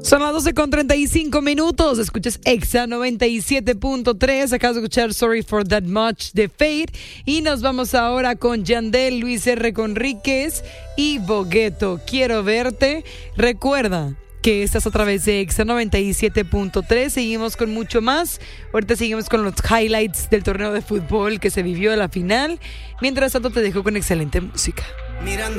Son las 12:35. Escuchas Exa 97.3. Acabas de escuchar Sorry for That Much de Fade. Y nos vamos ahora con Yandel, Luis R. Conríquez y Bogueto. Quiero verte. Recuerda que estás a través de Exa 97.3. Seguimos con mucho más. Ahorita seguimos con los highlights del torneo de fútbol que se vivió a la final. Mientras tanto te dejo con excelente música.